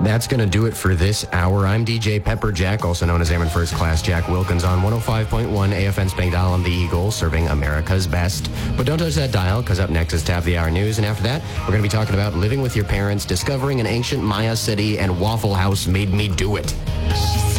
That's going to do it for this hour. I'm DJ Pepper Jack, also known as Airman First Class Jack Wilkins on 105.1 AFN Spangdahlem, the Eagle, serving America's best. But don't touch that dial, because up next is Top of the Hour News, and after that, we're going to be talking about living with your parents, discovering an ancient Maya city, and Waffle House made me do it.